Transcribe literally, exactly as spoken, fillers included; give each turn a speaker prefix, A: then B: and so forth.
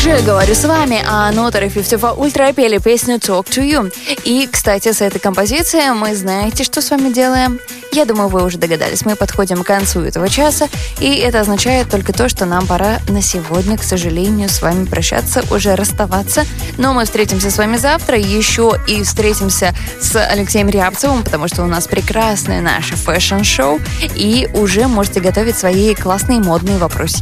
A: же говорю с вами, а Notorious пятьдесят два Ultra пели песню Talk to You. И, кстати, с этой композицией мы знаете, что с вами делаем? Я думаю, вы уже догадались. Мы подходим к концу этого часа, и это означает только то, что нам пора на сегодня, к сожалению, с вами прощаться, уже расставаться. Но мы встретимся с вами завтра, еще и встретимся с Алексеем Рябцевым, потому что у нас прекрасное наше фэшн-шоу, и уже можете готовить свои классные модные вопросики.